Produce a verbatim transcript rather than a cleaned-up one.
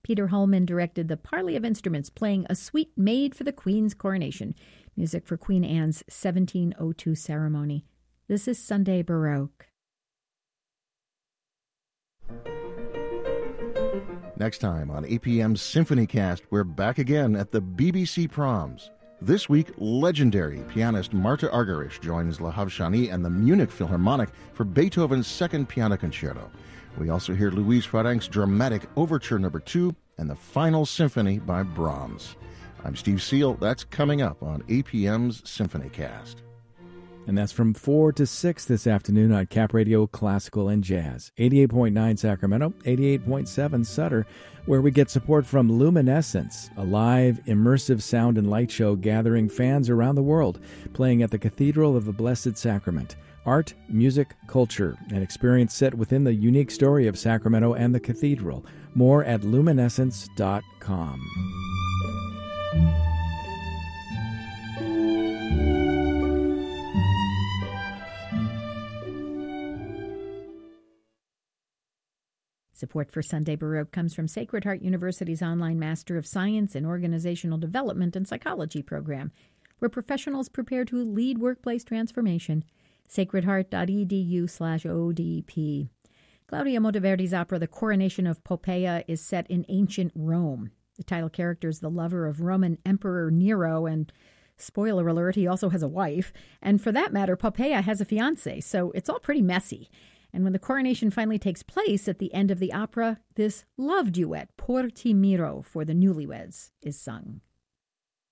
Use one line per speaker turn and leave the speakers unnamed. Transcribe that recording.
Peter Holman directed the parley of instruments playing a suite made for the Queen's coronation. Music for Queen Anne's seventeen oh two ceremony. This is Sunday Baroque.
Next time on A P M's SymphonyCast, we're back again at the B B C Proms. This week, legendary pianist Marta Argerich joins Lahav Shani and the Munich Philharmonic for Beethoven's Second Piano Concerto. We also hear Louise Farrenc's dramatic Overture Number Two and the Final Symphony by Brahms. I'm Steve Seal. That's coming up on A P M's SymphonyCast.
And that's from four to six this afternoon on Cap Radio Classical and Jazz. eighty-eight point nine Sacramento, eighty-eight point seven Sutter, where we get support from Luminescence, a live, immersive sound and light show gathering fans around the world, playing at the Cathedral of the Blessed Sacrament. Art, music, culture, and experience set within the unique story of Sacramento and the Cathedral. More at luminescence dot com.
Support for Sunday Baroque comes from Sacred Heart University's online Master of Science in Organizational Development and Psychology program, where professionals prepare to lead workplace transformation. sacredheart.edu slash ODP. Claudia Monteverdi's opera The Coronation of Poppaea is set in ancient Rome. The title character is the lover of Roman Emperor Nero, and spoiler alert, he also has a wife. And for that matter, Poppaea has a fiancé, so it's all pretty messy. And when the coronation finally takes place at the end of the opera, this love duet, Por ti miro, for the newlyweds, is sung.